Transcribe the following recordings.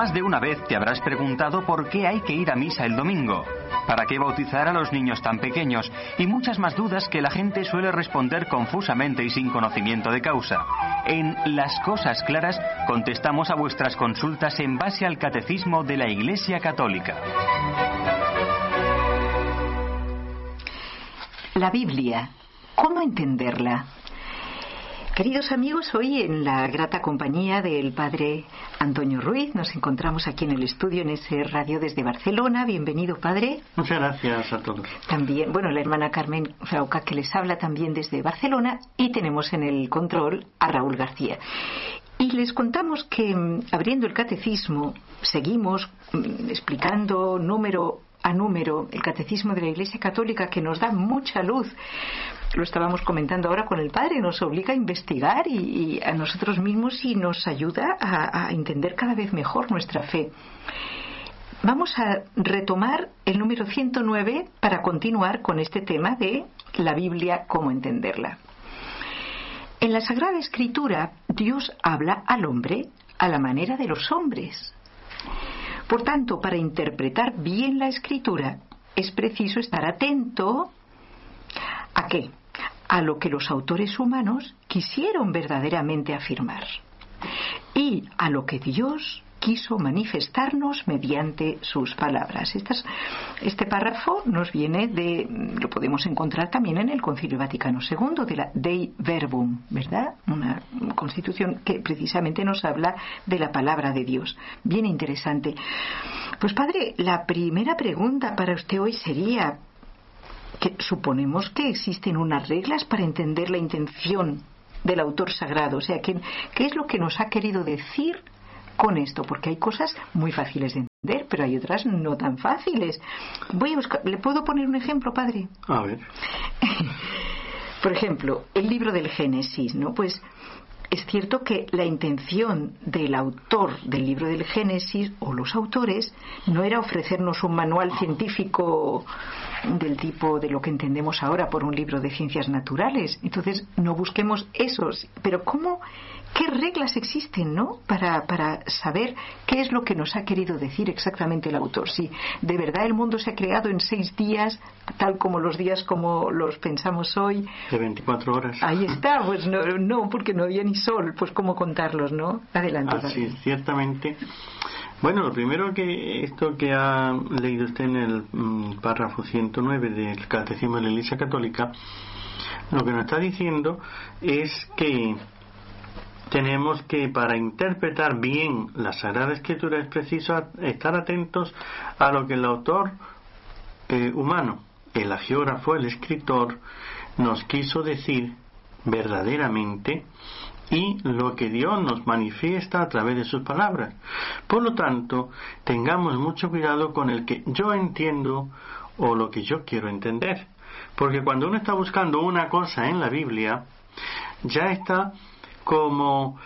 Más de una vez te habrás preguntado por qué hay que ir a misa el domingo, para qué bautizar a los niños tan pequeños y muchas más dudas que la gente suele responder confusamente y sin conocimiento de causa. En Las Cosas Claras contestamos a vuestras consultas en base al Catecismo de la Iglesia Católica. La Biblia, ¿cómo entenderla? Queridos amigos, hoy en la grata compañía del Padre Antonio Ruiz nos encontramos aquí en el estudio en ese radio desde Barcelona. Bienvenido, Padre. Muchas gracias a todos. También, la hermana Carmen Frauca, que les habla también desde Barcelona, y tenemos en el control a Raúl García. Y les contamos que abriendo el catecismo seguimos explicando número a número el catecismo de la Iglesia Católica, que nos da mucha luz. Lo estábamos comentando ahora con el Padre, nos obliga a investigar y a nosotros mismos y nos ayuda a entender cada vez mejor nuestra fe. Vamos a retomar el número 109 para continuar con este tema de la Biblia, cómo entenderla. En la Sagrada Escritura, Dios habla al hombre a la manera de los hombres. Por tanto, para interpretar bien la Escritura, es preciso estar atento ¿a qué? A lo que los autores humanos quisieron verdaderamente afirmar y a lo que Dios quiso manifestarnos mediante sus palabras. Este párrafo nos viene lo podemos encontrar también en el Concilio Vaticano II, de la Dei Verbum, ¿verdad? Una constitución que precisamente nos habla de la palabra de Dios. Bien interesante. Pues Padre, la primera pregunta para usted hoy sería que suponemos que existen unas reglas para entender la intención del autor sagrado. O sea, ¿qué es lo que nos ha querido decir con esto? Porque hay cosas muy fáciles de entender, pero hay otras no tan fáciles. Voy a buscar. ¿Le puedo poner un ejemplo, Padre? A ver. Por ejemplo, el libro del Génesis, ¿no? Pues es cierto que la intención del autor del libro del Génesis o los autores no era ofrecernos un manual científico del tipo de lo que entendemos ahora por un libro de ciencias naturales. Entonces no busquemos esos, pero ¿qué reglas existen, no? Para saber qué es lo que nos ha querido decir exactamente el autor. Si de verdad el mundo se ha creado en 6 días, tal como los días como los pensamos hoy, de 24 horas. Ahí está, pues no, porque no había ni sol, pues cómo contarlos, ¿no? Adelante. Así es, ciertamente. Bueno, lo primero que esto que ha leído usted en el párrafo 109 del Catecismo de la Iglesia Católica, lo que nos está diciendo es que tenemos que, para interpretar bien la Sagrada Escritura, es preciso estar atentos a lo que el autor humano, el agiógrafo, el escritor, nos quiso decir verdaderamente, y lo que Dios nos manifiesta a través de sus palabras. Por lo tanto, tengamos mucho cuidado con el que yo entiendo o lo que yo quiero entender, porque cuando uno está buscando una cosa en la Biblia, ya está como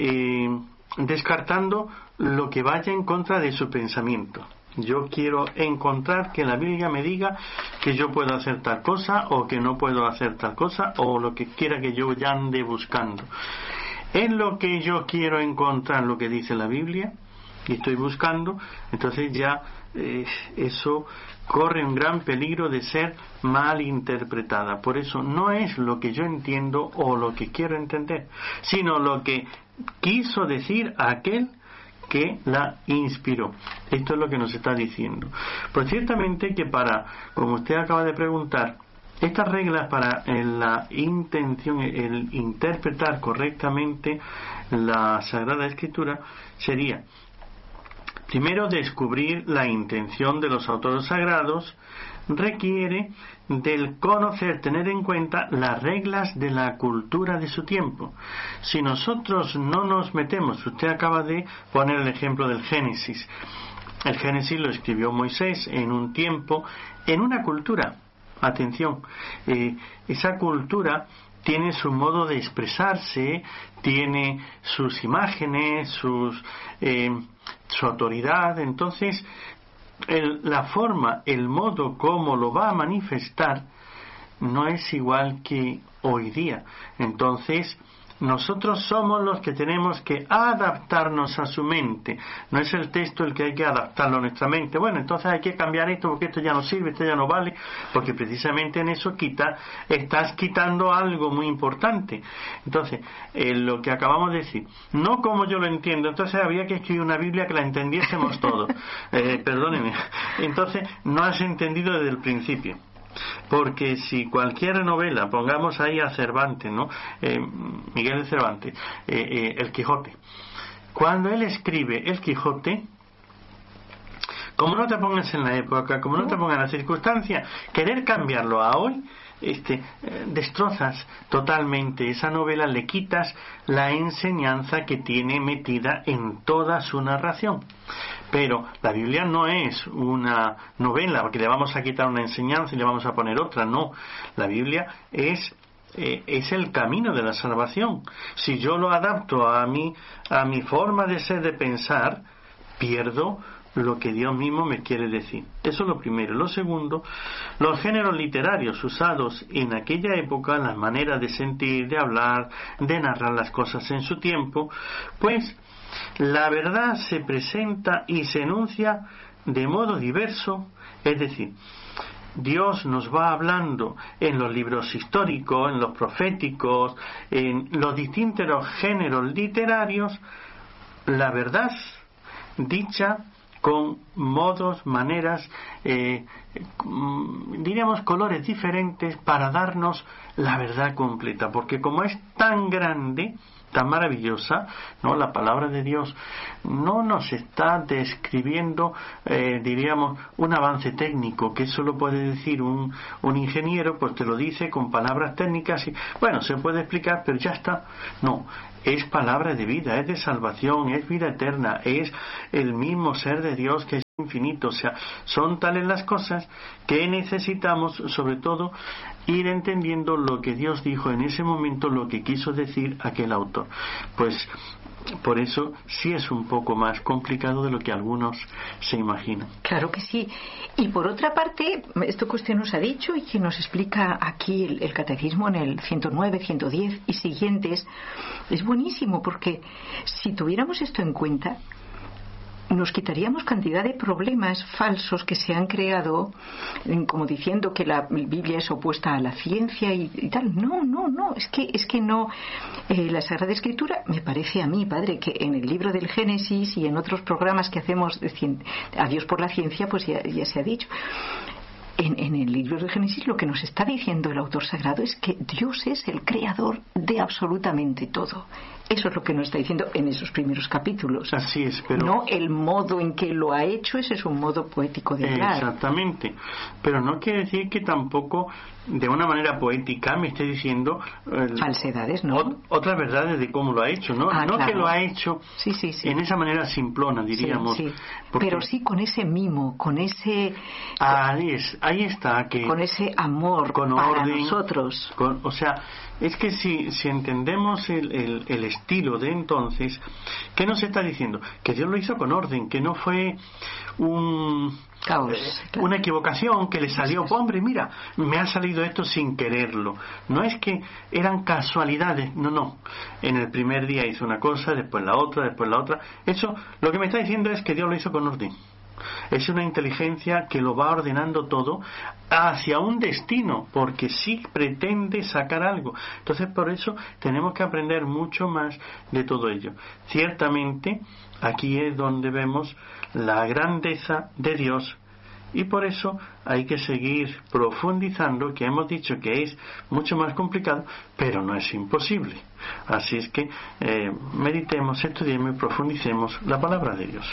descartando lo que vaya en contra de su pensamiento. Yo quiero encontrar que la Biblia me diga que yo puedo hacer tal cosa o que no puedo hacer tal cosa, o lo que quiera que yo ya ande buscando. En lo que yo quiero encontrar lo que dice la Biblia y estoy buscando, entonces ya eso corre un gran peligro de ser mal interpretada. Por eso no es lo que yo entiendo o lo que quiero entender, sino lo que quiso decir aquel que la inspiró. Esto es lo que nos está diciendo. Pues ciertamente que como usted acaba de preguntar, estas reglas para la intención, el interpretar correctamente la Sagrada Escritura, sería primero descubrir la intención de los autores sagrados. Requiere del conocer, tener en cuenta las reglas de la cultura de su tiempo. Si nosotros no nos metemos, usted acaba de poner el ejemplo del Génesis. El Génesis lo escribió Moisés en un tiempo, en una cultura. Atención, esa cultura tiene su modo de expresarse, tiene sus imágenes, su autoridad. Entonces, la forma, el modo como lo va a manifestar no es igual que hoy día. Entonces nosotros somos los que tenemos que adaptarnos a su mente. No es el texto el que hay que adaptarlo a nuestra mente. Bueno, entonces hay que cambiar esto porque esto ya no sirve, esto ya no vale, porque precisamente en eso estás quitando algo muy importante. Entonces, lo que acabamos de decir, no como yo lo entiendo, entonces había que escribir una Biblia que la entendiésemos todos. Perdónenme. Entonces, no has entendido desde el principio. Porque si cualquier novela, pongamos ahí a Cervantes, ¿no? Miguel de Cervantes, El Quijote, cuando él escribe El Quijote, como no te pongas en la época, como no te pongas en la circunstancia, querer cambiarlo a hoy, destrozas totalmente esa novela, le quitas la enseñanza que tiene metida en toda su narración. Pero la Biblia no es una novela porque le vamos a quitar una enseñanza y le vamos a poner otra, no. La Biblia es el camino de la salvación. Si yo lo adapto a mi forma de ser, de pensar, pierdo lo que Dios mismo me quiere decir. Eso es lo primero. Lo segundo, los géneros literarios usados en aquella época, las maneras de sentir, de hablar, de narrar las cosas en su tiempo, pues la verdad se presenta y se enuncia de modo diverso, es decir, Dios nos va hablando en los libros históricos, en los proféticos, en los distintos géneros literarios, la verdad dicha con modos, maneras, diríamos colores diferentes para darnos la verdad completa, porque como es tan grande, tan maravillosa, ¿no? La palabra de Dios no nos está describiendo, diríamos, un avance técnico, que eso lo puede decir un ingeniero, pues te lo dice con palabras técnicas y, bueno, se puede explicar, pero ya está. No, es palabra de vida, es de salvación, es vida eterna, es el mismo ser de Dios que es infinito. O sea, son tales las cosas que necesitamos, sobre todo, ir entendiendo lo que Dios dijo en ese momento, lo que quiso decir aquel autor. Pues por eso sí es un poco más complicado de lo que algunos se imaginan. Claro que sí. Y por otra parte, esto que usted nos ha dicho y que nos explica aquí el catecismo en el 109, 110 y siguientes, es buenísimo, porque si tuviéramos esto en cuenta, nos quitaríamos cantidad de problemas falsos que se han creado, como diciendo que la Biblia es opuesta a la ciencia y tal. No, es que no. La Sagrada Escritura, me parece a mí, padre, que en el libro del Génesis y en otros programas que hacemos a Dios por la ciencia, pues ya se ha dicho. En el libro del Génesis lo que nos está diciendo el autor sagrado es que Dios es el creador de absolutamente todo. Eso es lo que nos está diciendo en esos primeros capítulos. Así es, pero no el modo en que lo ha hecho, ese es un modo poético de hablar. Exactamente, pero no quiere decir que tampoco de una manera poética me esté diciendo falsedades, ¿no? Otras verdades de cómo lo ha hecho, ¿no? No claro. Que lo ha hecho sí. en esa manera simplona, diríamos. Sí. Pero sí con ese mimo, con ese... Ahí está. Que con ese amor con para orden, nosotros. O sea, es que si entendemos el estilo de entonces, ¿qué nos está diciendo? Que Dios lo hizo con orden, que no fue caos, claro. Una equivocación que le salió, hombre, mira, me ha salido esto sin quererlo. No es que eran casualidades, no. En el primer día hizo una cosa, después la otra. Eso, lo que me está diciendo es que Dios lo hizo con orden. Es una inteligencia que lo va ordenando todo hacia un destino, porque sí pretende sacar algo. Entonces, por eso tenemos que aprender mucho más de todo ello. Ciertamente, aquí es donde vemos la grandeza de Dios, y por eso hay que seguir profundizando, que hemos dicho que es mucho más complicado, pero no es imposible. Así es que meditemos, estudiemos y profundicemos la palabra de Dios.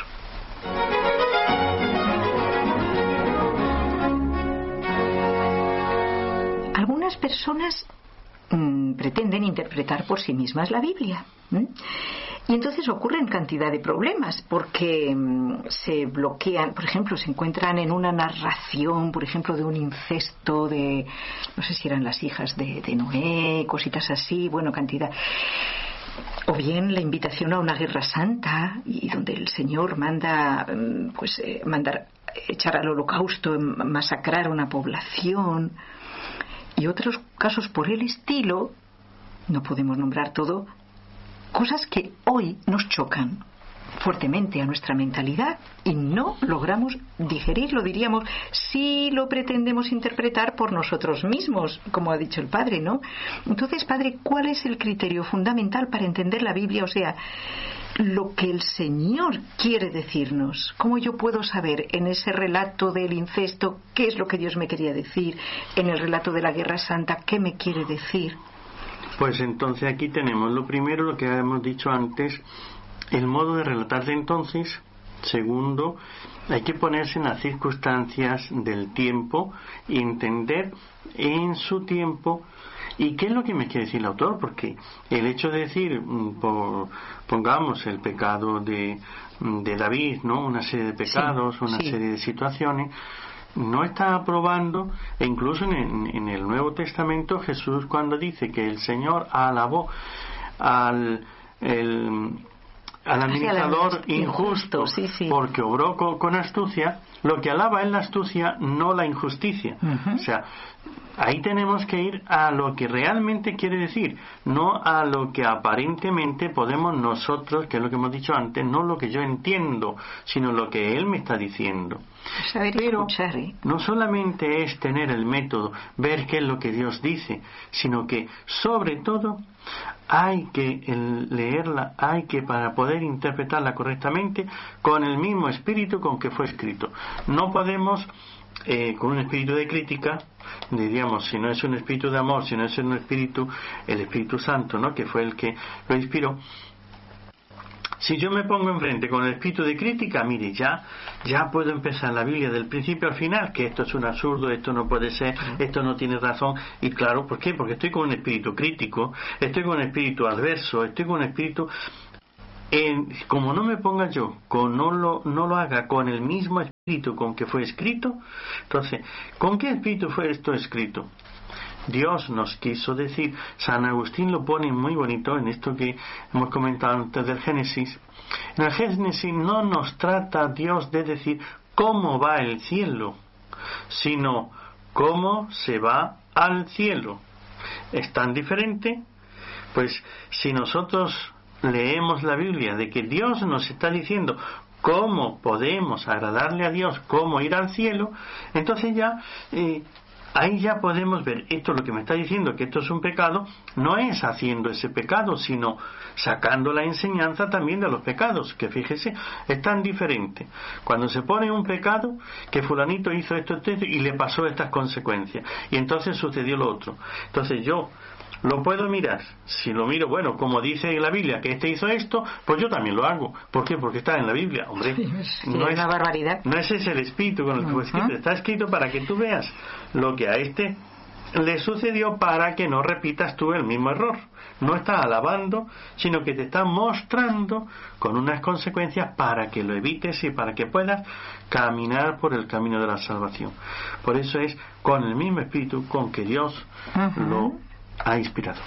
Algunas personas pretenden interpretar por sí mismas la Biblia, y entonces ocurren cantidad de problemas, porque se bloquean, por ejemplo, se encuentran en una narración, por ejemplo, de un incesto de, no sé si eran las hijas de Noé, cositas así, bueno, cantidad. O bien la invitación a una guerra santa, y donde el Señor manda echar al holocausto, masacrar a una población, y otros casos por el estilo, no podemos nombrar todo, cosas que hoy nos chocan fuertemente a nuestra mentalidad y no logramos digerirlo, diríamos, si lo pretendemos interpretar por nosotros mismos, como ha dicho el Padre, ¿no? Entonces, Padre, ¿cuál es el criterio fundamental para entender la Biblia? O sea, lo que el Señor quiere decirnos. ¿Cómo yo puedo saber en ese relato del incesto qué es lo que Dios me quería decir? En el relato de la Guerra Santa, ¿qué me quiere decir? Pues entonces aquí tenemos lo primero, lo que hemos dicho antes, el modo de relatar de entonces. Segundo, hay que ponerse en las circunstancias del tiempo y entender en su tiempo y qué es lo que me quiere decir el autor, porque el hecho de decir, pongamos el pecado de David, ¿no? Una serie de pecados, sí, una sí. serie de situaciones, no está aprobando, e incluso en el Nuevo Testamento Jesús, cuando dice que el Señor alabó al administrador injusto, sí, sí. porque obró con astucia, lo que alaba es la astucia, no la injusticia. Uh-huh. O sea, ahí tenemos que ir a lo que realmente quiere decir, no a lo que aparentemente podemos nosotros, que es lo que hemos dicho antes, no lo que yo entiendo, sino lo que él me está diciendo. Pero escuchar, ¿eh? No solamente es tener el método, ver qué es lo que Dios dice, sino que sobre todo hay que leerla, hay que, para poder interpretarla correctamente, con el mismo espíritu con que fue escrito. No podemos con un espíritu de crítica, diríamos, si no es un espíritu de amor, si no es un espíritu, el Espíritu Santo, ¿no?, que fue el que lo inspiró. Si yo me pongo enfrente con el espíritu de crítica, mire, ya puedo empezar la Biblia del principio al final, que esto es un absurdo, esto no puede ser, esto no tiene razón. Y claro, ¿por qué? Porque estoy con un espíritu crítico, estoy con un espíritu adverso, estoy con un espíritu... como no me ponga yo, no lo haga con el mismo espíritu con que fue escrito, entonces, ¿con qué espíritu fue esto escrito? Dios nos quiso decir, San Agustín lo pone muy bonito en esto que hemos comentado antes del Génesis. En el Génesis no nos trata Dios de decir cómo va el cielo, sino cómo se va al cielo. ¿Es tan diferente? Pues si nosotros leemos la Biblia de que Dios nos está diciendo cómo podemos agradarle a Dios, cómo ir al cielo, entonces ya... ahí ya podemos ver, esto es lo que me está diciendo, que esto es un pecado, no es haciendo ese pecado, sino sacando la enseñanza también de los pecados, que fíjese, es tan diferente. Cuando se pone un pecado, que fulanito hizo esto y le pasó estas consecuencias, y entonces sucedió lo otro. Entonces yo lo puedo mirar, si lo miro, bueno, como dice la Biblia que este hizo esto, pues yo también lo hago. ¿Por qué? Porque está en la Biblia, hombre. No es una barbaridad. No es ese el espíritu con el que fue escrito, está escrito para que tú veas lo que a este le sucedió, para que no repitas tú el mismo error. No está alabando, sino que te está mostrando con unas consecuencias para que lo evites y para que puedas caminar por el camino de la salvación. Por eso es con el mismo espíritu con que Dios lo ha inspirado.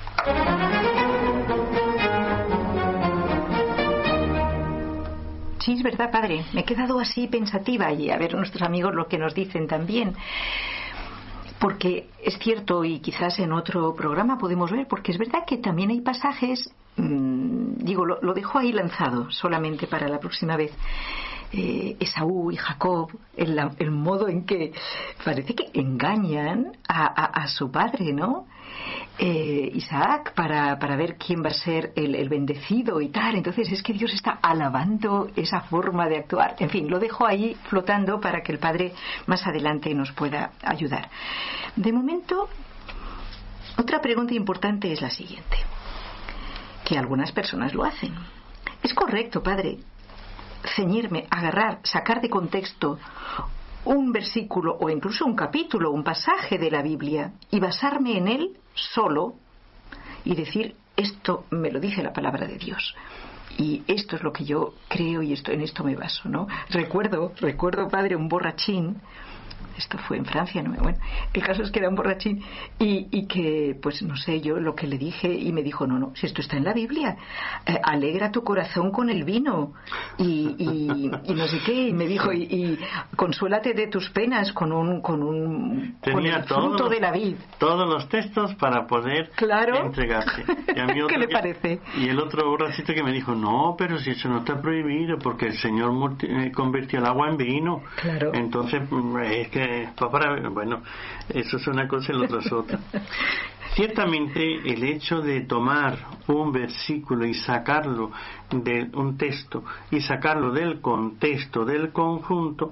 Sí, es verdad, Padre. Me he quedado así pensativa y a ver nuestros amigos lo que nos dicen también. Porque es cierto, y quizás en otro programa podemos ver, porque es verdad que también hay pasajes, lo dejo ahí lanzado solamente para la próxima vez. Esaú y Jacob, el modo en que parece que engañan a su padre, ¿no? Isaac, para ver quién va a ser el bendecido y tal. Entonces es que Dios está alabando esa forma de actuar. En fin, lo dejo ahí flotando para que el Padre más adelante nos pueda ayudar. De momento, otra pregunta importante es la siguiente, que algunas personas lo hacen. ¿Es correcto, Padre, ceñirme, agarrar, sacar de contexto un versículo o incluso un capítulo, un pasaje de la Biblia y basarme en él solo y decir, esto me lo dice la palabra de Dios? Y esto es lo que yo creo y en esto me baso, ¿no? Recuerdo, padre, un borrachín. Esto fue en Francia, ¿no? Bueno, el caso es que era un borrachín y que, pues no sé, yo lo que le dije, y me dijo, no, si esto está en la Biblia, alegra tu corazón con el vino y no sé qué, y me dijo, y consuélate de tus penas con el fruto de la vid. Todos los textos para poder entregarse. ¿Qué le parece? Y el otro borrachito que me dijo, no, pero si eso no está prohibido, porque el Señor convirtió el agua en vino. Claro. Entonces, es que bueno, eso es una cosa y lo otro es otra. Ciertamente el hecho de tomar un versículo y sacarlo de un texto y sacarlo del contexto del conjunto,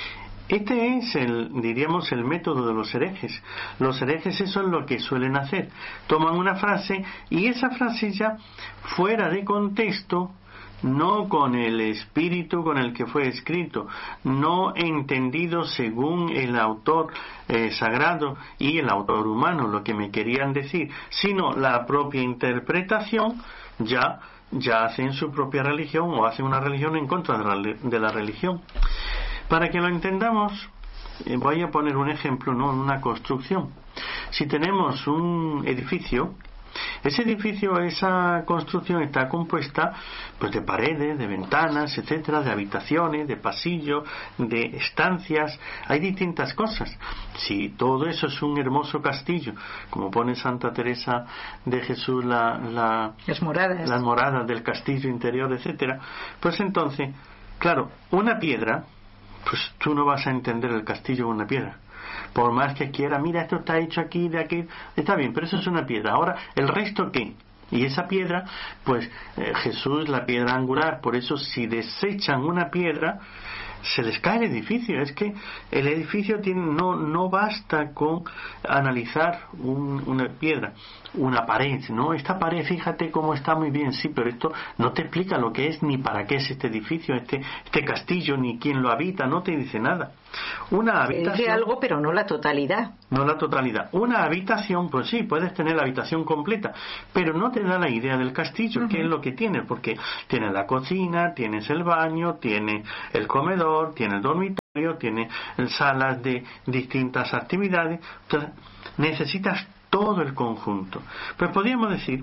este es diríamos el método de los herejes. Los herejes eso es lo que suelen hacer. Toman una frase y esa frase ya fuera de contexto, no con el espíritu con el que fue escrito, no entendido según el autor sagrado y el autor humano, lo que me querían decir, sino la propia interpretación, ya hacen su propia religión o hacen una religión en contra de la religión. Para que lo entendamos, voy a poner un ejemplo, ¿no? Una construcción. Si tenemos un edificio, ese edificio, esa construcción está compuesta pues de paredes, de ventanas, etcétera, de habitaciones, de pasillos, de estancias, hay distintas cosas. Si todo eso es un hermoso castillo, como pone Santa Teresa de Jesús las moradas del castillo interior, etcétera, pues entonces, claro, una piedra, pues tú no vas a entender el castillo con una piedra. Por más que quiera, mira, esto está hecho aquí, de aquí, está bien, pero eso es una piedra. Ahora, ¿el resto qué? Y esa piedra, pues Jesús, la piedra angular. Por eso, si desechan una piedra, se les cae el edificio. Es que el edificio no basta con analizar una piedra, una pared, ¿no? Esta pared, fíjate cómo está muy bien, sí, pero esto no te explica lo que es, ni para qué es este edificio, este castillo, ni quién lo habita, no te dice nada. Una habitación, dice algo, pero no la totalidad. No la totalidad. Una habitación, pues sí, puedes tener la habitación completa, pero no te da la idea del castillo, qué es lo que tiene, porque tiene la cocina, tienes el baño, tiene el comedor, tiene el dormitorio, tiene salas de distintas actividades. Entonces, necesitas todo el conjunto. Pues podríamos decir,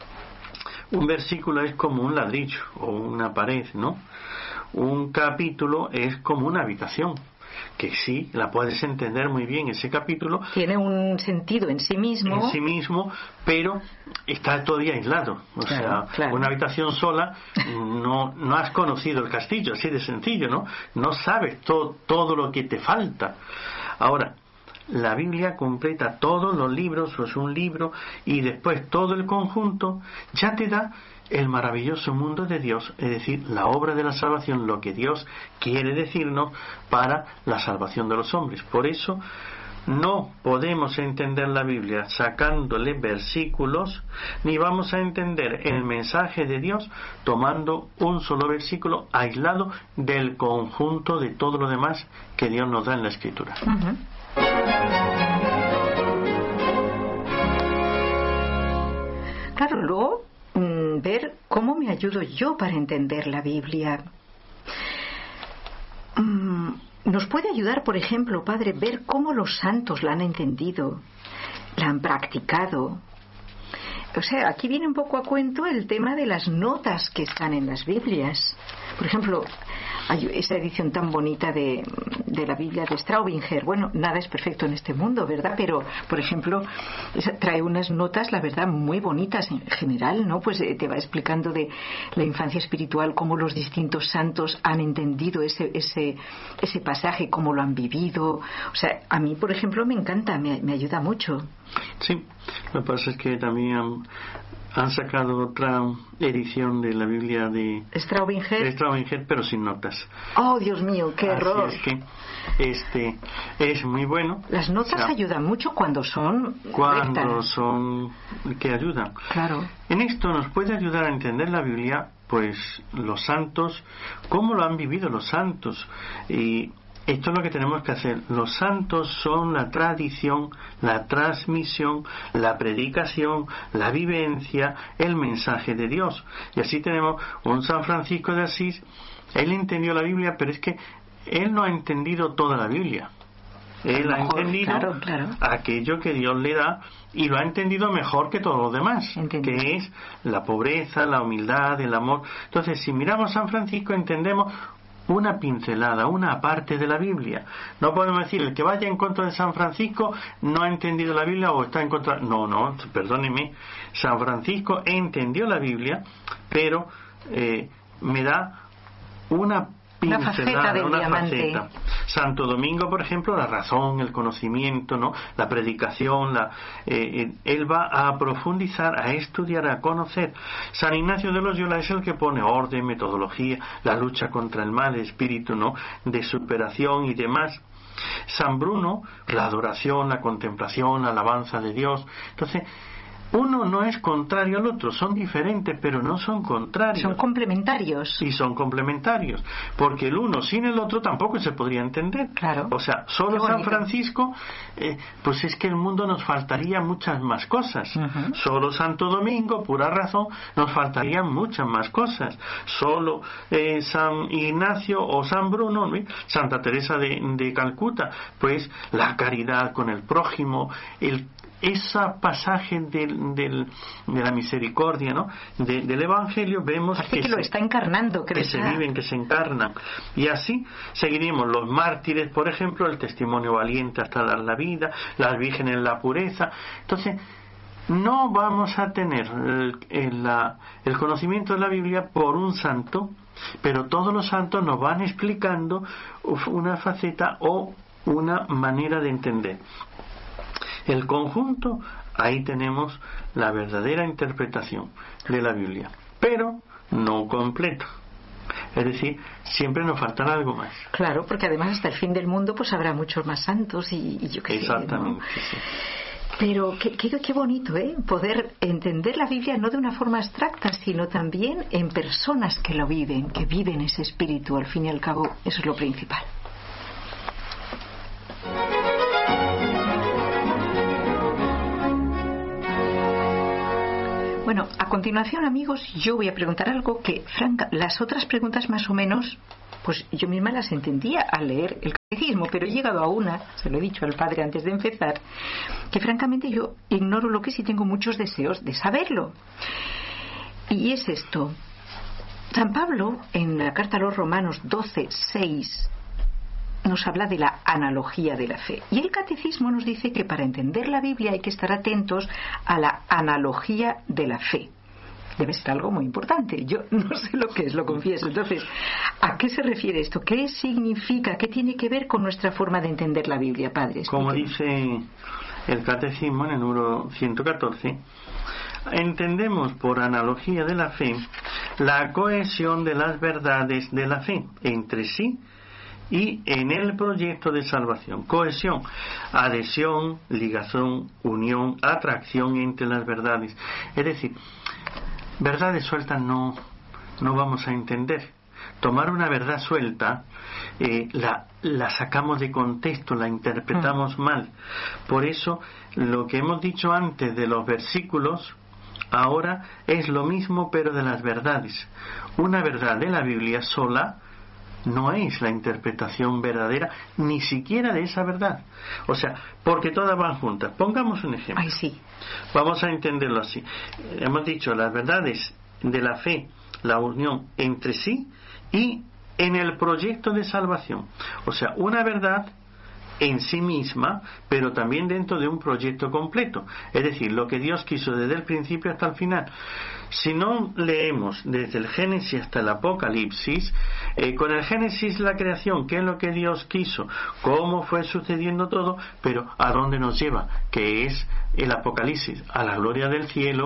un versículo es como un ladrillo o una pared, ¿no? Un capítulo es como una habitación, que sí, la puedes entender muy bien, ese capítulo tiene un sentido en sí mismo, pero está todavía aislado, claro. Una habitación sola, no has conocido el castillo, así de sencillo, no sabes todo lo que te falta. Ahora, la Biblia completa todos los libros, o es un libro, y después todo el conjunto ya te da el maravilloso mundo de Dios, es decir, la obra de la salvación, lo que Dios quiere decirnos para la salvación de los hombres. Por eso no podemos entender la Biblia sacándole versículos, ni vamos a entender el mensaje de Dios tomando un solo versículo aislado del conjunto de todo lo demás que Dios nos da en la Escritura. Claro, luego ver cómo me ayudo yo para entender la Biblia. Nos puede ayudar, por ejemplo, Padre, ver cómo los santos la han entendido, la han practicado. O sea, aquí viene un poco a cuento el tema de las notas que están en las Biblias. Por ejemplo, hay esa edición tan bonita de la Biblia de Straubinger. Bueno, nada es perfecto en este mundo, ¿verdad? Pero, por ejemplo, trae unas notas, la verdad, muy bonitas en general, ¿no? Pues te va explicando de la infancia espiritual, cómo los distintos santos han entendido ese pasaje, cómo lo han vivido. O sea, a mí, por ejemplo, me encanta, me ayuda mucho. Sí, lo que pasa es que también han sacado otra edición de la Biblia de Straubinger, pero sin notas. ¡Oh, Dios mío, qué error! Así es que es muy bueno. Las notas ayudan mucho cuando son rectas. Que ayudan. Claro. En esto nos puede ayudar a entender la Biblia, pues los santos, cómo lo han vivido los santos. Y esto es lo que tenemos que hacer. Los santos son la tradición, la transmisión, la predicación, la vivencia, el mensaje de Dios. Y así tenemos un San Francisco de Asís. Él entendió la Biblia, pero es que él no ha entendido toda la Biblia. Él ha entendido aquello que Dios le da, y lo ha entendido mejor que todos los demás, que es la pobreza, la humildad, el amor. Entonces, si miramos a San Francisco, entendemos una pincelada, una parte de la Biblia. No podemos decir, el que vaya en contra de San Francisco no ha entendido la Biblia o está en contra. No, perdóneme. San Francisco entendió la Biblia, pero me da una pincelada, una faceta. Santo Domingo, por ejemplo, la razón, el conocimiento, ¿no? La predicación, él va a profundizar, a estudiar, a conocer. San Ignacio de Loyola es el que pone orden, metodología, la lucha contra el mal, espíritu, ¿no?, de superación y demás. San Bruno, la adoración, la contemplación, la alabanza de Dios. Entonces, uno no es contrario al otro, son diferentes, pero no son contrarios. Son complementarios. Y son complementarios, porque el uno sin el otro tampoco se podría entender. Claro. O sea, solo San Francisco, pues es que el mundo nos faltaría muchas más cosas. Uh-huh. Solo Santo Domingo, pura razón, nos faltarían muchas más cosas. Solo San Ignacio o San Bruno, ¿no?, Santa Teresa de Calcuta, pues la caridad con el prójimo, esa pasaje de la misericordia, ¿no?, del Evangelio, vemos que lo está encarnando, que se viven, que se encarnan. Y así seguiremos los mártires, por ejemplo, el testimonio valiente hasta dar la vida, las vírgenes la pureza. Entonces, no vamos a tener el conocimiento de la Biblia por un santo, pero todos los santos nos van explicando una faceta o una manera de entender. El conjunto, ahí tenemos la verdadera interpretación de la Biblia, pero no completo. Es decir, siempre nos faltará algo más. Claro, porque además hasta el fin del mundo pues habrá muchos más santos y yo qué sé. Exactamente, ¿no? Sí. Pero qué bonito, poder entender la Biblia no de una forma abstracta, sino también en personas que lo viven, que viven ese espíritu. Al fin y al cabo, eso es lo principal. Bueno, a continuación, amigos, yo voy a preguntar algo que, las otras preguntas más o menos, pues yo misma las entendía al leer el catecismo, pero he llegado a una, se lo he dicho al padre antes de empezar, que francamente yo ignoro lo que es y tengo muchos deseos de saberlo. Y es esto. San Pablo, en la carta a los Romanos 12:6, nos habla de la analogía de la fe. Y el catecismo nos dice que para entender la Biblia hay que estar atentos a la analogía de la fe. Debe ser algo muy importante. Yo no sé lo que es, lo confieso. Entonces, ¿a qué se refiere esto? ¿Qué significa? ¿Qué tiene que ver con nuestra forma de entender la Biblia, padre? Como dice el catecismo en el número 114, entendemos por analogía de la fe la cohesión de las verdades de la fe entre sí y en el proyecto de salvación. Cohesión, adhesión, ligación, unión, atracción entre las verdades. Es decir, verdades sueltas no vamos a entender. Tomar una verdad suelta, la sacamos de contexto, la interpretamos mal. Por eso, lo que hemos dicho antes de los versículos, ahora es lo mismo, pero de las verdades. Una verdad de la Biblia sola no es la interpretación verdadera, ni siquiera de esa verdad. O sea, porque todas van juntas. Pongamos un ejemplo. Ay, sí. Vamos a entenderlo así. Hemos dicho las verdades de la fe, la unión entre sí y en el proyecto de salvación. O sea, una verdad en sí misma, pero también dentro de un proyecto completo. Es decir, lo que Dios quiso desde el principio hasta el final. Si no leemos desde el Génesis hasta el Apocalipsis, con el Génesis la creación, qué es lo que Dios quiso, cómo fue sucediendo todo, pero a dónde nos lleva, que es el Apocalipsis, a la gloria del cielo,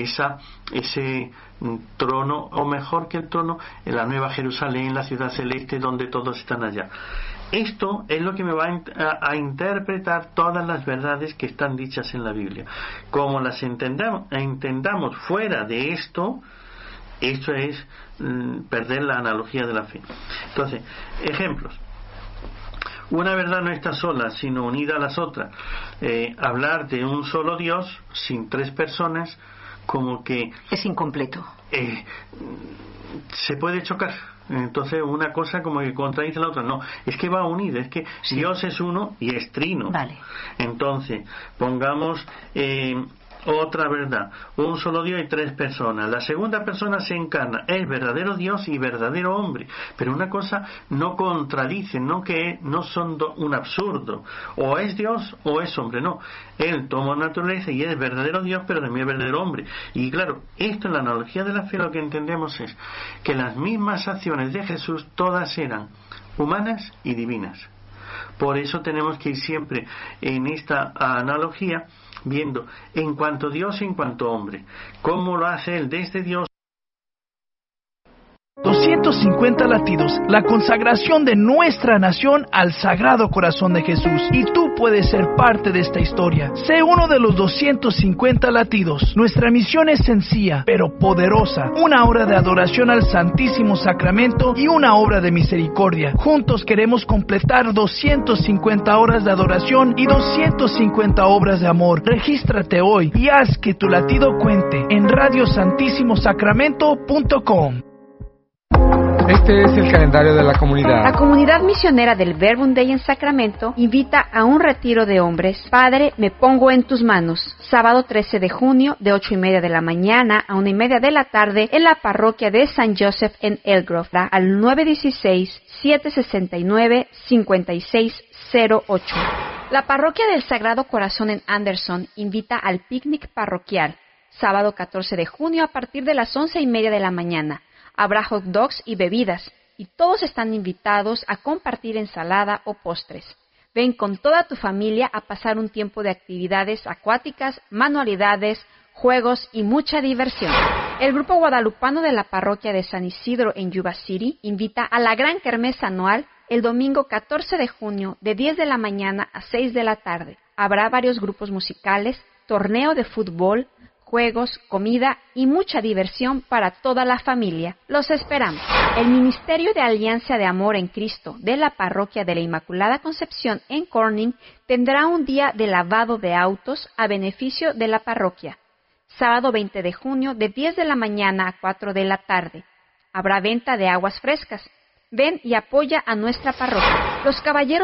ese trono, o mejor que el trono, en la Nueva Jerusalén, la ciudad celeste, donde todos están allá. Esto es lo que me va a interpretar todas las verdades que están dichas en la Biblia. Como las entendamos fuera de esto es perder la analogía de la fe. Entonces, ejemplos. una verdad no está sola, sino unida a las otras. Hablar de un solo Dios sin tres personas, como que es incompleto. Se puede chocar. Entonces una cosa como que contradice la otra. No, es que va unida, es que sí. Dios es uno y es trino. Vale. Entonces pongamos otra verdad, un solo Dios y tres personas. La segunda persona se encarna, es verdadero Dios y verdadero hombre, pero una cosa no contradice, no son un absurdo, o es Dios o es hombre, no, él toma naturaleza y es verdadero Dios, pero también es verdadero hombre. Y claro, esto en la analogía de la fe lo que entendemos es que las mismas acciones de Jesús todas eran humanas y divinas. Por eso tenemos que ir siempre en esta analogía viendo en cuanto Dios y en cuanto hombre, cómo lo hace él desde Dios. 250 latidos, la consagración de nuestra nación al Sagrado Corazón de Jesús. Y tú puedes ser parte de esta historia. Sé uno de los 250 latidos. Nuestra misión es sencilla, pero poderosa. Una obra de adoración al Santísimo Sacramento y una obra de misericordia. Juntos queremos completar 250 horas de adoración y 250 obras de amor. Regístrate hoy y haz que tu latido cuente en radiosantissimosacramento.com. Este es el calendario de la comunidad. La comunidad misionera del Verbum Dei en Sacramento invita a un retiro de hombres. Padre, me pongo en tus manos. Sábado 13 de junio, de 8:30 de la mañana a 1:30 de la tarde, en la parroquia de San Joseph en Elgrove, al 916-769-5608. La parroquia del Sagrado Corazón en Anderson invita al picnic parroquial. Sábado 14 de junio a partir de las 11:30 de la mañana. Habrá hot dogs y bebidas, y todos están invitados a compartir ensalada o postres. Ven con toda tu familia a pasar un tiempo de actividades acuáticas, manualidades, juegos y mucha diversión. El grupo guadalupano de la parroquia de San Isidro en Yuba City invita a la gran kermés anual el domingo 14 de junio de 10 de la mañana a 6 de la tarde. Habrá varios grupos musicales, torneo de fútbol, juegos, comida y mucha diversión para toda la familia. Los esperamos. El Ministerio de Alianza de Amor en Cristo de la Parroquia de la Inmaculada Concepción en Corning tendrá un día de lavado de autos a beneficio de la parroquia. Sábado 20 de junio de 10 de la mañana a 4 de la tarde. Habrá venta de aguas frescas. Ven y apoya a nuestra parroquia. Los caballeros